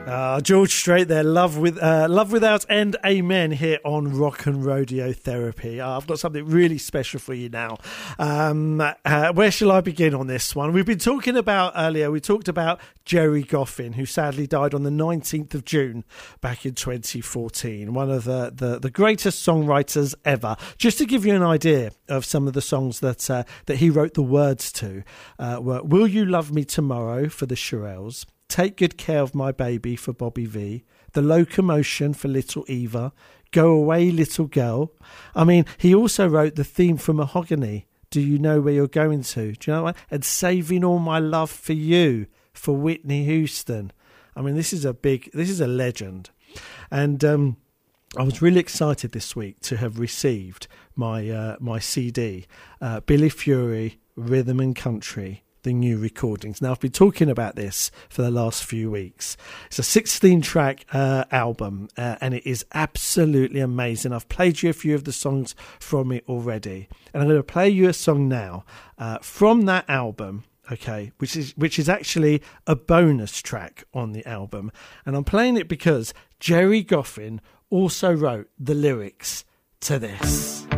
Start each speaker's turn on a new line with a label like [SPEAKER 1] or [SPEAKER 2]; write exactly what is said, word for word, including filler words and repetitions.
[SPEAKER 1] Uh, George Strait there, Love with uh, Love Without End, Amen, here on Rock and Rodeo Therapy. Uh, I've got something really special for you now. Um, uh, where shall I begin on this one? We've been talking about earlier, we talked about Gerry Goffin, who sadly died on the nineteenth of June back in twenty fourteen. One of the, the, the greatest songwriters ever. Just to give you an idea of some of the songs that, uh, that he wrote the words to, uh, were Will You Love Me Tomorrow for the Shirelles, Take Good Care of My Baby for Bobby Vee, The Locomotion for Little Eva, Go Away Little Girl. I mean, he also wrote the theme for Mahogany, Do You Know Where You're Going To? Do you know what? And Saving All My Love for You for Whitney Houston. I mean, this is a big, this is a legend. And um, I was really excited this week to have received my uh, my C D, uh, Billy Fury, Rhythm and Country, the new recordings. Now, I've been talking about this for the last few weeks. It's a sixteen track uh, album, uh, and it is absolutely amazing. I've played you a few of the songs from it already, and I'm going to play you a song now uh, from that album, okay, which is which is actually a bonus track on the album. And I'm playing it because Gerry Goffin also wrote the lyrics to this.